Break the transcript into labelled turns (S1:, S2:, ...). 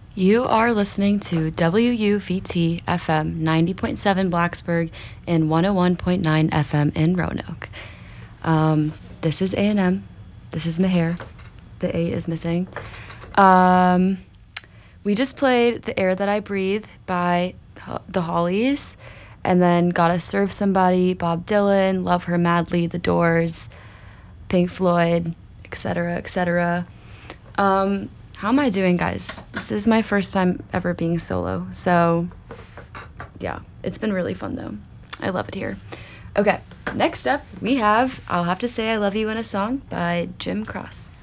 S1: You are listening to WUVT FM 90.7 Blacksburg and 101.9 FM in Roanoke. This is A&M. This is Meher. The A is missing. We just played The Air That I Breathe by the Hollies, and then Gotta Serve Somebody, Bob Dylan, Love Her Madly, The Doors, Pink Floyd, etc., etc. How am I doing, guys? This is my first time ever being solo, so yeah, it's been really fun though. I love it here. Okay, next up we have I'll Have to Say I Love You in a Song by Jim Cross.